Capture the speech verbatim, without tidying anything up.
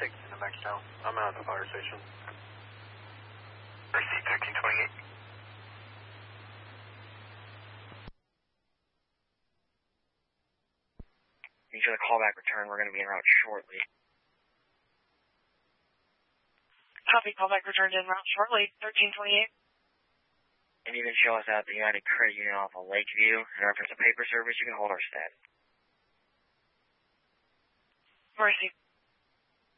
taking the max now. I'm out at the fire station. Mercy, thirteen twenty-eight. Need you to call back return. We're going to be en route shortly. Copy, call back returned en route shortly, thirteen twenty-eight. And you can show us at the United Credit Union off of Lakeview. In reference to paper service, you can hold our status. Mercy.